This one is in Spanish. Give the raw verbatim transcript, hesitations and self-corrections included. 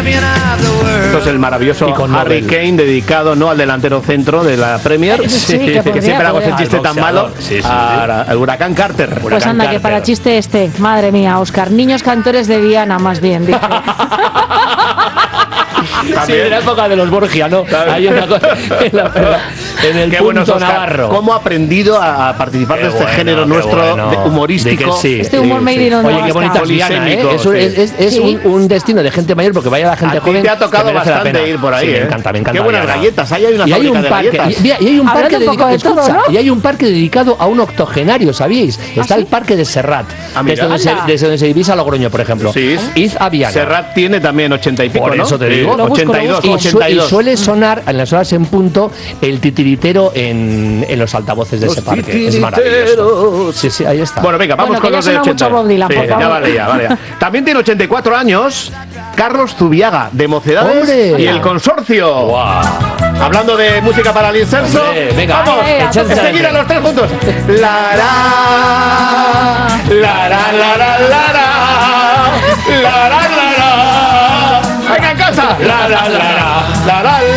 Esto es el maravilloso Harry Kane, dedicado no al delantero centro de la Premier, sí, que, que, que siempre hago ese chiste tan malo, sí, sí, sí. al huracán Carter. Pues huracán anda, Carter. que para chiste este. Madre mía, Óscar. Niños cantores de Viana, más bien, dice. Sí, de la época de los Borgia, ¿no? Hay una cosa en, la, en el qué punto bueno, Navarro. ¿Cómo ha aprendido a participar Qué de este bueno, género nuestro bueno. de humorístico? De que sí. Este humor Sí, made sí. in Onda Oye, qué Vasca. bonita es Viana, ¿eh? Es, un, Sí. es, es, es Sí. un, un destino de gente mayor, porque vaya la gente A ti joven. te ha tocado que merece la bastante pena. ir por ahí, Sí, ¿eh? me encanta, me encanta. Qué buenas Viana. galletas, ahí hay una y hay fábrica un de parque, galletas. y, y hay un Hablando parque un poco dedicado, de todo, escucha, ¿no? y hay un parque dedicado a un octogenario, ¿sabíais? Está ¿sí? el parque de Serrat, Ah, desde, mira. donde se, Anda. desde donde se divisa Logroño, por ejemplo. Sí. Id a Viana. Serrat tiene también ochenta y pico, Por ¿no? eso te digo. Lo busco, ochenta y lo dos, busco. Y, su- ochenta y y dos. suele sonar en las horas en punto el titiritero en, en los altavoces de Los ese parque. Es titiriteros. maravilloso. Sí, sí, ahí está. Bueno, venga, vamos Bueno, que con ya los de suena ochenta. mucho Bob Dylan, Sí, por favor. ya vale, ya vale. ya. También tiene ochenta y cuatro años Carlos Zubiaga, de Mocedades ¡Hombre! y El Consorcio. Guau. Hablando de música para el incenso, Hombre, venga, vamos, eh, a tope. enseguida los tres juntos. La ra, la ra, la ra, la ra, la ra, la ra. Venga en casa. La ra, la ra, la ra,